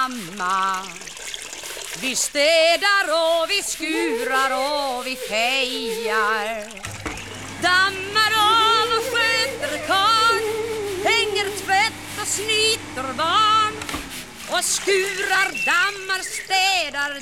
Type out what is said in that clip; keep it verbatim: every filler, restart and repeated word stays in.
Mamma, vi städar och vi skurar och vi fejar, dammar av och sköter karl, hänger tvätt och snyter barn och skurar, dammar, städar.